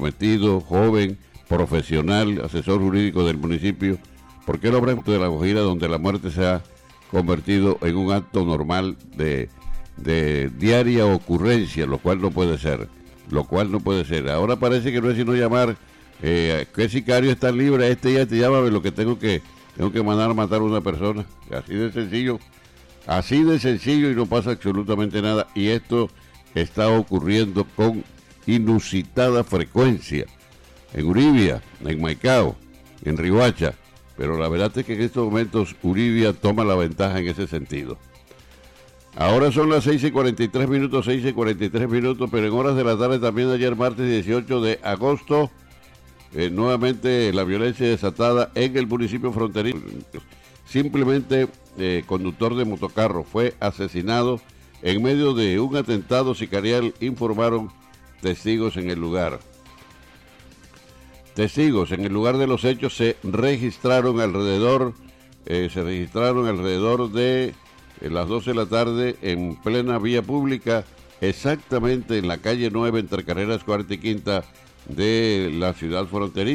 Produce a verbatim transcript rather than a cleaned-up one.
comprometido, joven, profesional, asesor jurídico del municipio. ¿Por qué el hombre de La Guajira, donde la muerte se ha convertido en un acto normal de, de diaria ocurrencia, lo cual no puede ser, lo cual no puede ser? Ahora parece que no es sino llamar, eh, ¿qué sicario está libre? Este ya te llama, lo que tengo que, tengo que mandar a matar a una persona. Así de sencillo, así de sencillo, y no pasa absolutamente nada. Y esto está ocurriendo con inusitada frecuencia en Uribia, en Maicao, en Riohacha. Pero la verdad es que en estos momentos Uribia toma la ventaja en ese sentido. Ahora son las seis y cuarenta y tres minutos, seis y cuarenta y tres minutos, pero en horas de la tarde también, ayer martes dieciocho de agosto, eh, nuevamente la violencia desatada en el municipio fronterizo. Simplemente eh, conductor de motocarro fue asesinado en medio de un atentado sicarial, informaron testigos en el lugar. Testigos en el lugar de los hechos se registraron alrededor, eh, se registraron alrededor de eh, las doce de la tarde en plena vía pública, exactamente en la calle nueve entre carreras cuarta y quinta de la ciudad fronteriza.